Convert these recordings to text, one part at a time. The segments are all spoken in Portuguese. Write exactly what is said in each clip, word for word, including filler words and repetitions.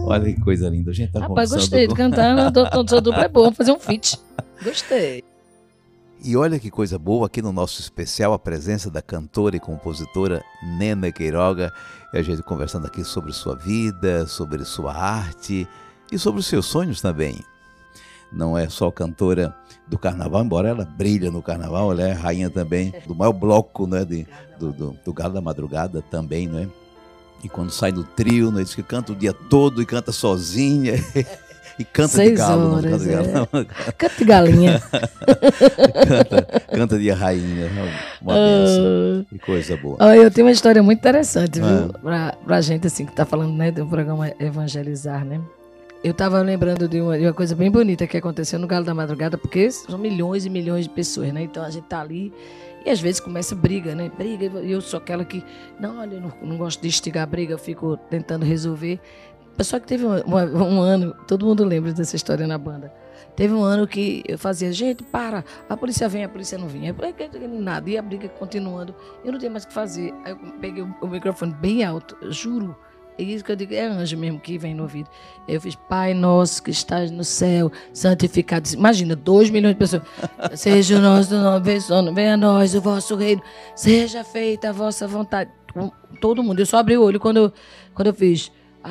Olha que coisa linda. A gente tá Rapaz, conversando gostei com... de cantar. Sua dupla é boa, vamos fazer um feat. Gostei. E olha que coisa boa, aqui no nosso especial, a presença da cantora e compositora Nena Queiroga, e a gente conversando aqui sobre sua vida, sobre sua arte e sobre os seus sonhos também. Não é só cantora do carnaval, embora ela brilha no carnaval, ela é rainha também do maior bloco, né, de, do, do, do Galo da Madrugada também, né? E quando sai no trio, né, diz que canta o dia todo e canta sozinha. E canta Seis de galo, horas, não canta de galo. é. Não. Canta de galinha. canta, canta de rainha. Uma benção. Que coisa boa. Olha, eu tenho uma história muito interessante, viu? Ah. Pra, pra gente, assim, que tá falando, né, do programa Evangelizar, né? Eu tava lembrando de uma, de uma coisa bem bonita que aconteceu no Galo da Madrugada, porque são milhões e milhões de pessoas, né? Então a gente tá ali e às vezes começa briga, né? Briga, e eu sou aquela que, não, olha, eu não, não gosto de instigar briga, eu fico tentando resolver. Só que teve um, um, um ano, todo mundo lembra dessa história na banda. Teve um ano que eu fazia, gente, para, a polícia vem, a polícia não vinha. Nada, e a briga continuando. Eu não tinha mais o que fazer. Aí eu peguei o, o microfone bem alto, eu juro. É isso que eu digo, é anjo mesmo que vem no ouvido. Eu fiz, Pai nosso que estás no céu, santificado. Imagina, dois milhões de pessoas. Seja o nosso nome, venha a nós o vosso reino, seja feita a vossa vontade. Todo mundo, eu só abri o olho quando eu, quando eu fiz.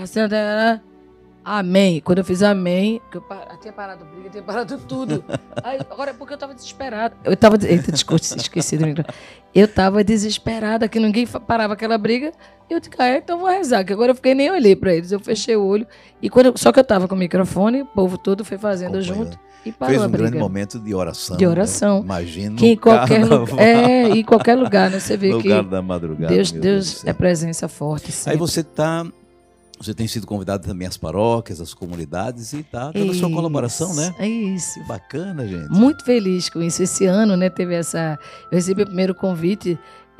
Amém. Quando eu fiz amém, que eu, par... eu tinha parado briga, eu tinha parado tudo. Aí, agora é porque eu estava desesperada. Eu estava. Eita, desculpa, esqueci do microfone. Eu estava desesperada, que ninguém parava aquela briga. Eu disse, ah, então vou rezar, que agora eu fiquei nem olhei para eles. Eu fechei o olho. E quando eu... Só que eu estava com o microfone, o povo todo foi fazendo Acompanhou. Junto. E parou. Fez um a briga. grande momento de oração. De oração. Né? Imagina. Que em qualquer lugar. É, em qualquer lugar, né? Você vê no que. Galo da Madrugada. Deus, Deus, Deus é presença forte. Sempre. Aí você está. Você tem sido convidado também às paróquias, às comunidades e está dando a sua colaboração, né? É isso. Que bacana, gente. Muito feliz com isso. Esse ano, né, teve essa... Eu recebi o primeiro convite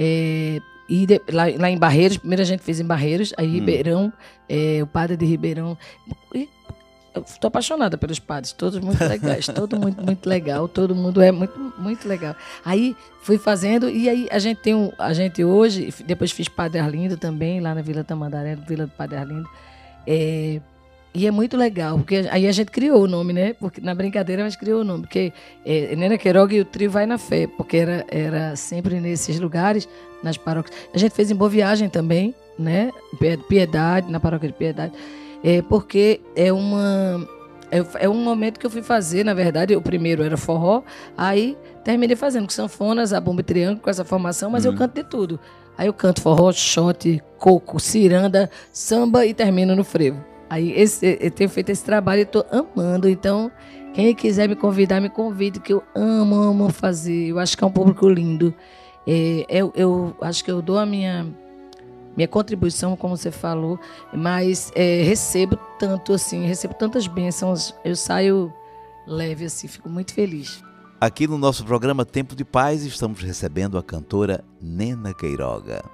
é, e de, lá, lá em Barreiros. Primeiro a gente fez em Barreiros, aí hum. Ribeirão, é, o padre de Ribeirão. E eu estou apaixonada pelos padres, todos muito legais, todo muito, muito legal, todo mundo é muito, muito legal. Aí fui fazendo, e aí a gente tem um, a gente hoje, depois fiz Padre Arlindo também, lá na Vila Tamandaré, Vila do Padre Arlindo, é, e é muito legal, porque aí a gente criou o nome, né? Porque, na brincadeira, mas criou o nome, porque é, Nena Queiroga e o trio Vai na Fé, porque era, era sempre nesses lugares, nas paróquias. A gente fez em Boa Viagem também, né? Piedade, na paróquia de Piedade. É porque é, uma, é, é um momento que eu fui fazer, na verdade, o primeiro era forró, aí terminei fazendo com sanfonas, a bomba e triângulo, com essa formação, mas hum. eu canto de tudo. Aí eu canto forró, shot, coco, ciranda, samba e termino no frevo. Aí esse, eu tenho feito esse trabalho e estou amando, então quem quiser me convidar, me convide, que eu amo, amo fazer, eu acho que é um público lindo. É, eu, eu acho que eu dou a minha... minha contribuição, como você falou, mas é, recebo tanto assim, recebo tantas bênçãos, eu saio leve assim, fico muito feliz. Aqui no nosso programa Tempo de Paz, estamos recebendo a cantora Nena Queiroga.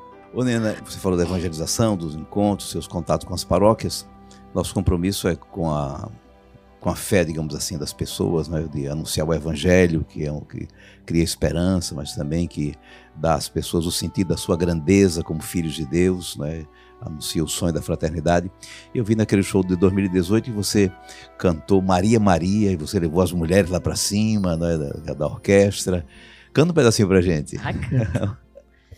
Ô Nena, você falou da evangelização, dos encontros, seus contatos com as paróquias. Nosso compromisso é com a, com a fé, digamos assim, das pessoas, né, de anunciar o evangelho, que é o que cria esperança, mas também que dá às pessoas o sentido da sua grandeza como filhos de Deus, né? Anuncia o sonho da fraternidade. Eu vi naquele show de dois mil e dezoito que você cantou Maria Maria, e você levou as mulheres lá para cima, né, da, da orquestra. Canta um pedacinho pra gente. Ai,